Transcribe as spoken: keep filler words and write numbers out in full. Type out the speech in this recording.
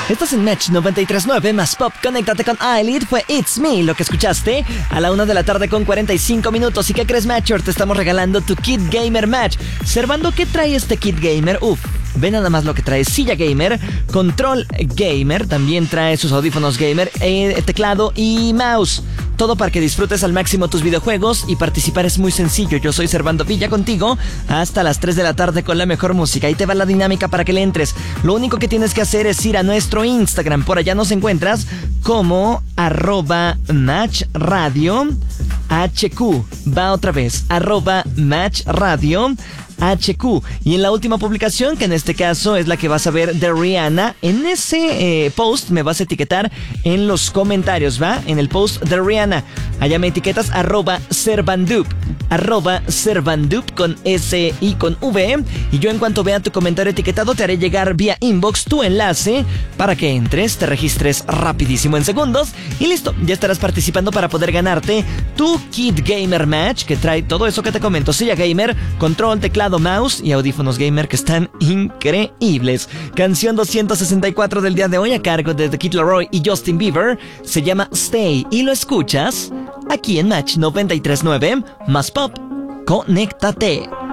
Estás en Match noventa y tres punto nueve más Pop. Conéctate con Eyelid. Fue It's Me lo que escuchaste a la una de la tarde con cuarenta y cinco minutos. ¿Y qué crees, Matcher? Te estamos regalando tu Kit Gamer Match. Servando, ¿qué trae este Kit Gamer? Uf, ve nada más lo que trae: silla gamer, control gamer, también trae sus audífonos gamer, eh, teclado y mouse. Todo para que disfrutes al máximo tus videojuegos, y participar es muy sencillo. Yo soy Servando Villa contigo hasta las tres de la tarde con la mejor música. Ahí te va la dinámica para que le entres. Lo único que tienes que hacer es ir a nuestro Instagram. Por allá nos encuentras como arroba Match Radio H Q. Va otra vez, arroba Match Radio H Q. Y en la última publicación, que en este caso es la que vas a ver de Rihanna, en ese eh, post me vas a etiquetar en los comentarios, ¿va? En el post de Rihanna, allá me etiquetas arroba Servandup, arroba Servandup con S y con V, y yo en cuanto vea tu comentario etiquetado te haré llegar vía inbox tu enlace para que entres, te registres rapidísimo en segundos y listo, ya estarás participando para poder ganarte tu Kit Gamer Match, que trae todo eso que te comento: silla gamer, control, teclado, mouse y audífonos gamer, que están increíbles. Canción doscientos sesenta y cuatro del día de hoy, a cargo de The Kid Laroi y Justin Bieber, se llama Stay, y lo escuchas aquí en Match noventa y tres punto nueve más Pop. Conéctate.